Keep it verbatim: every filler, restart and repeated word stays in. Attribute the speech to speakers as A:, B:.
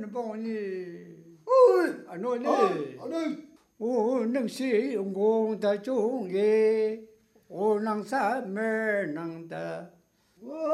A: 你帮你，
B: 哎，
A: 啊诺哩，
B: 啊能，
A: 我能是我的中耶，我能啥没能的。